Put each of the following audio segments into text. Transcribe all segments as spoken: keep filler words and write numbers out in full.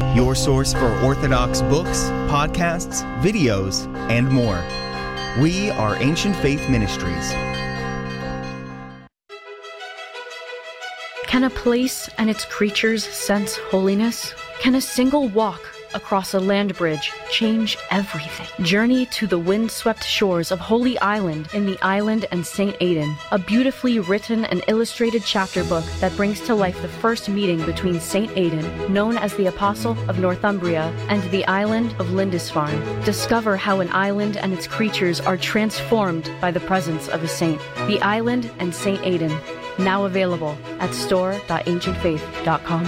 your source for Orthodox books, podcasts, videos, and more. We are Ancient Faith Ministries. Can a place and its creatures sense holiness? Can a single walk across a land bridge change everything? Journey to the wind-swept shores of Holy Island in the Island and Saint Aidan, a beautifully written and illustrated chapter book that brings to life the first meeting between Saint Aidan, known as the Apostle of Northumbria, and the island of Lindisfarne. Discover how an island and its creatures are transformed by the presence of a saint. The Island and Saint Aidan, now available at store dot ancient faith dot com.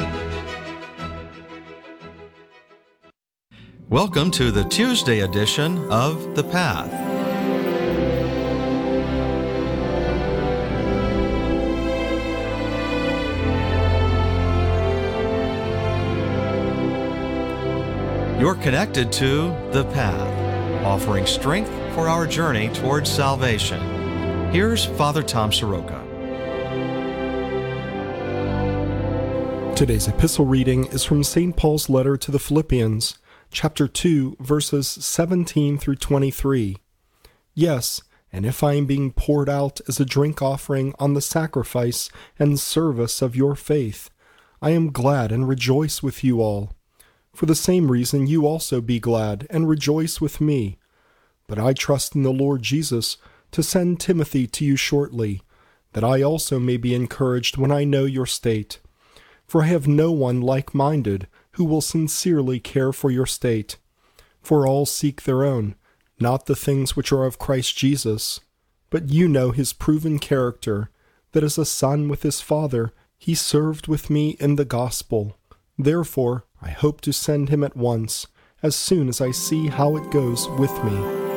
Welcome to the Tuesday edition of The Path. You're connected to The Path, offering strength for our journey towards salvation. Here's Father Tom Soroka. Today's epistle reading is from Saint Paul's letter to the Philippians, chapter two, verses seventeen through twenty-three. Yes, and if I am being poured out as a drink offering on the sacrifice and service of your faith, I am glad and rejoice with you all. For the same reason you also be glad and rejoice with me. But I trust in the Lord Jesus to send Timothy to you shortly, that I also may be encouraged when I know your state. For I have no one like-minded who will sincerely care for your state. For all seek their own, not the things which are of Christ Jesus. But you know his proven character, that as a son with his father, he served with me in the gospel. Therefore, I hope to send him at once, as soon as I see how it goes with me.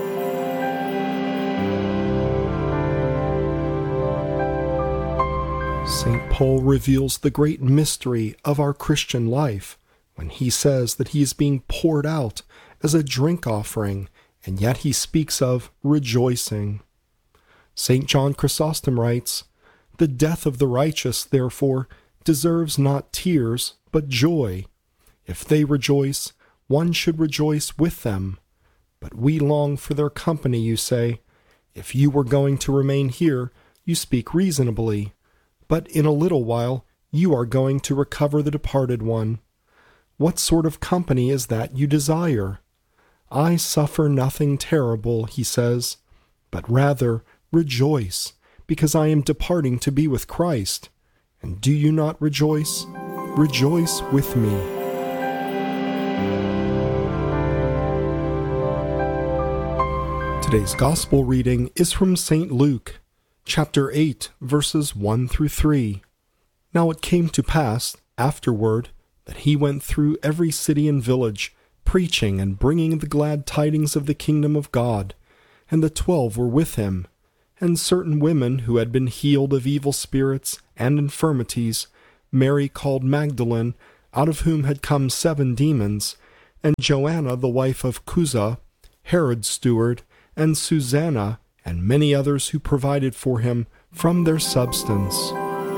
Saint Paul reveals the great mystery of our Christian life when he says that he is being poured out as a drink offering, and yet he speaks of rejoicing. Saint John Chrysostom writes, "The death of the righteous, therefore, deserves not tears, but joy. If they rejoice, one should rejoice with them. But we long for their company, you say. If you were going to remain here, you speak reasonably. But in a little while, you are going to recover the departed one. What sort of company is that you desire? I suffer nothing terrible," he says, "but rather rejoice, because I am departing to be with Christ. And do you not rejoice? Rejoice with me." Today's Gospel reading is from Saint Luke, chapter eight, verses one through three. Now it came to pass, afterward, that he went through every city and village, preaching and bringing the glad tidings of the kingdom of God. And the twelve were with him, and certain women who had been healed of evil spirits and infirmities, Mary called Magdalene, out of whom had come seven demons, and Joanna the wife of Chuza, Herod's steward, and Susanna, and many others who provided for him from their substance.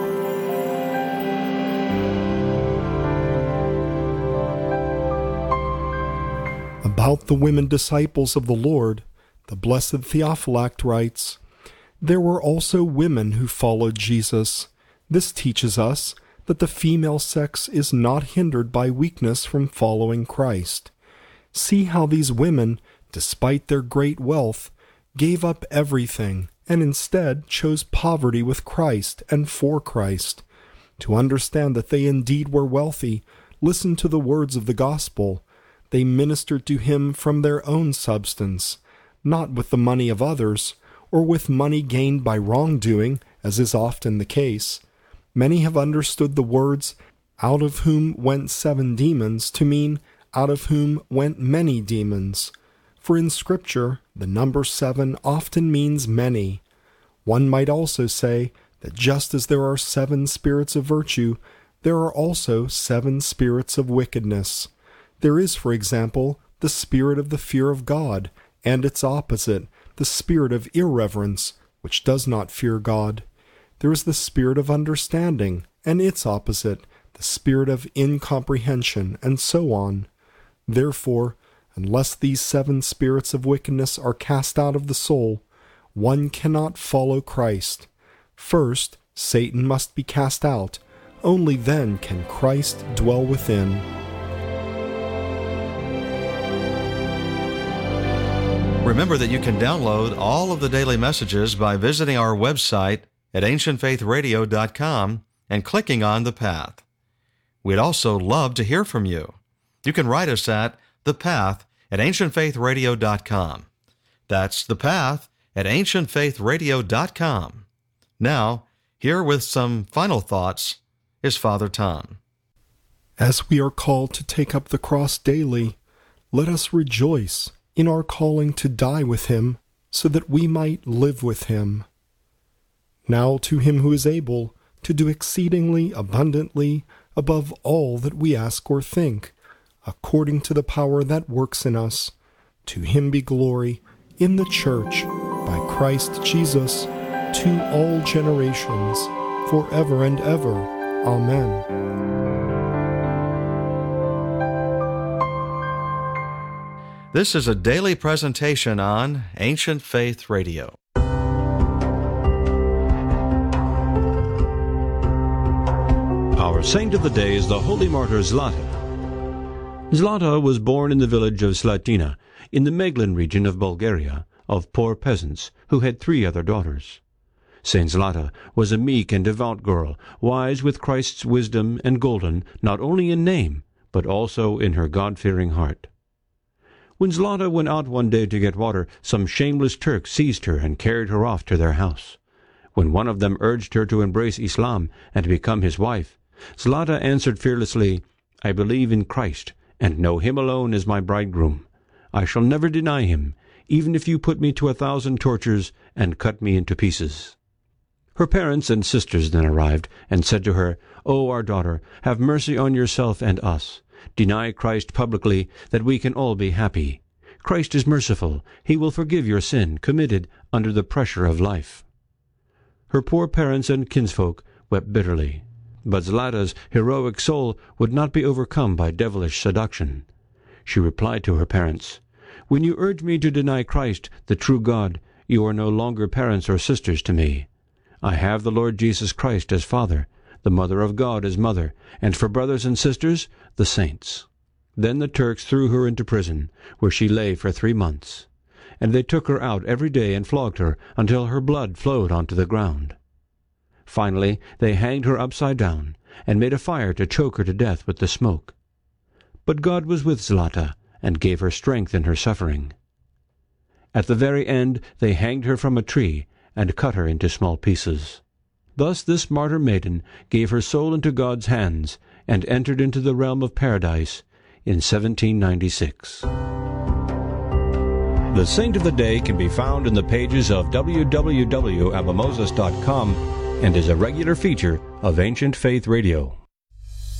About the women disciples of the Lord, the blessed Theophylact writes, "There were also women who followed Jesus. This teaches us that the female sex is not hindered by weakness from following Christ. See how these women, despite their great wealth, gave up everything, and instead chose poverty with Christ and for Christ. To understand that they indeed were wealthy, listen to the words of the gospel. They ministered to him from their own substance, not with the money of others, or with money gained by wrongdoing, as is often the case. Many have understood the words, 'out of whom went seven demons,' to mean, 'out of whom went many demons.' For in Scripture, the number seven often means many. One might also say that just as there are seven spirits of virtue, there are also seven spirits of wickedness. There is, for example, the spirit of the fear of God, and its opposite, the spirit of irreverence, which does not fear God. There is the spirit of understanding, and its opposite, the spirit of incomprehension, and so on. Therefore, unless these seven spirits of wickedness are cast out of the soul, one cannot follow Christ. First, Satan must be cast out. Only then can Christ dwell within. Remember that you can download all of the daily messages by visiting our website at ancient faith radio dot com and clicking on The Path. We'd also love to hear from you. You can write us at The Path at ancient faith radio dot com. That's The Path at ancient faith radio dot com. Now, here with some final thoughts is Father Tom. As we are called to take up the cross daily, let us rejoice in our calling to die with him, so that we might live with him. Now to him who is able to do exceedingly abundantly above all that we ask or think, according to the power that works in us, to him be glory in the Church, by Christ Jesus, to all generations, forever and ever. Amen. This is a daily presentation on Ancient Faith Radio. Our saint of the day is the holy martyr Zlata. Zlata was born in the village of Slatina, in the Meglen region of Bulgaria, of poor peasants who had three other daughters. Saint Zlata was a meek and devout girl, wise with Christ's wisdom and golden, not only in name, but also in her God-fearing heart. When Zlata went out one day to get water, some shameless Turks seized her and carried her off to their house. When one of them urged her to embrace Islam and to become his wife, Zlata answered fearlessly, "I believe in Christ, and know him alone as my bridegroom. I shall never deny him, even if you put me to a thousand tortures and cut me into pieces." Her parents and sisters then arrived, and said to her, "O our daughter, have mercy on yourself and us. Deny Christ publicly, that we can all be happy. Christ is merciful. He will forgive your sin, committed under the pressure of life." Her poor parents and kinsfolk wept bitterly. But Zlata's heroic soul would not be overcome by devilish seduction. She replied to her parents, "When you urge me to deny Christ, the true God, you are no longer parents or sisters to me. I have the Lord Jesus Christ as Father, the Mother of God as Mother, and for brothers and sisters, the saints." Then the Turks threw her into prison, where she lay for three months. And they took her out every day and flogged her until her blood flowed onto the ground. Finally, they hanged her upside down, and made a fire to choke her to death with the smoke. But God was with Zlata, and gave her strength in her suffering. At the very end, they hanged her from a tree, and cut her into small pieces. Thus this martyr maiden gave her soul into God's hands, and entered into the realm of paradise in seventeen ninety-six. The Saint of the Day can be found in the pages of w w w dot abba moses dot com and is a regular feature of Ancient Faith Radio.